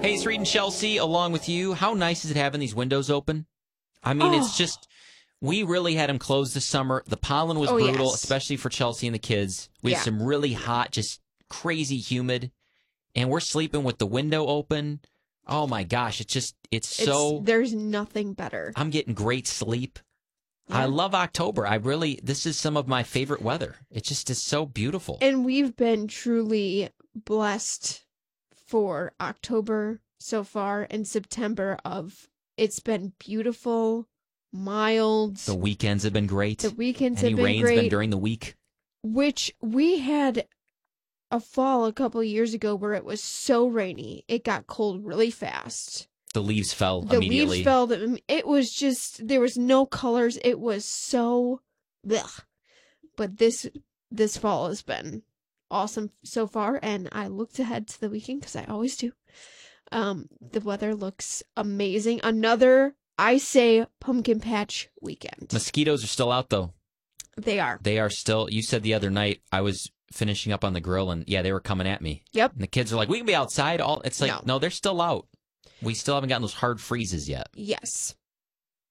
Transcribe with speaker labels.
Speaker 1: Hey, it's Reed and Chelsea along with you. How nice is it having these windows open? I mean, it's just, we really had them closed this summer. The pollen was brutal,
Speaker 2: yes.
Speaker 1: especially for Chelsea and the kids. We had some really hot, just crazy humid, and we're sleeping with the window open. Oh my gosh,
Speaker 2: there's nothing better.
Speaker 1: I'm getting great sleep. Yeah. I love October. This is some of my favorite weather. It just is so beautiful.
Speaker 2: And we've been truly blessed for October so far, and September it's been beautiful, mild.
Speaker 1: The weekends have been great.
Speaker 2: The weekends
Speaker 1: have been great. Any rain's been during the week.
Speaker 2: Which we had a fall a couple of years ago where it was so rainy. It got cold really fast.
Speaker 1: The leaves fell immediately.
Speaker 2: The leaves fell. It was just, there was no colors. It was so, blech. But this fall has been awesome so far, and I looked ahead to the weekend because I always do. The weather looks amazing. Another, I say, pumpkin patch weekend.
Speaker 1: Mosquitoes are still out, though.
Speaker 2: They are.
Speaker 1: They are still. You said the other night I was finishing up on the grill, and they were coming at me.
Speaker 2: Yep.
Speaker 1: And the kids are like, "We can be outside." It's like, no, they're still out. We still haven't gotten those hard freezes yet.
Speaker 2: Yes.